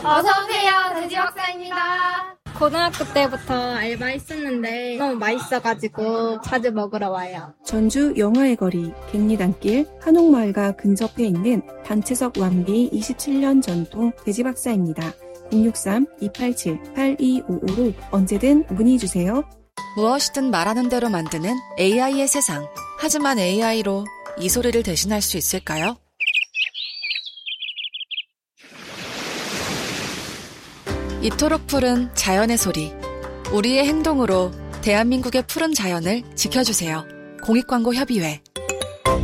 어서오세요. 돼지 박사입니다. 고등학교 때부터 알바했었는데 너무 맛있어가지고 자주 먹으러 와요. 전주 영화의 거리, 갱리단길, 한옥마을과 근접해 있는 단체석 완비 27년 전통 돼지박사입니다. 063-287-8255로 언제든 문의주세요. 무엇이든 말하는 대로 만드는 AI의 세상. 하지만 AI로 이 소리를 대신할 수 있을까요? 이토록 푸른 자연의 소리. 우리의 행동으로 대한민국의 푸른 자연을 지켜주세요. 공익광고협의회